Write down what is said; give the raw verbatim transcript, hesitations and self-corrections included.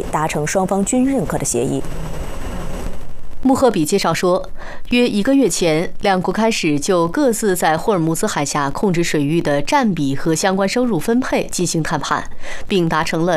达成双方均认可的协议。 穆赫比介绍说，约一个月前，两国开始就各自在霍尔木兹海峡控制水域的占比和相关收入分配进行谈判，并达成了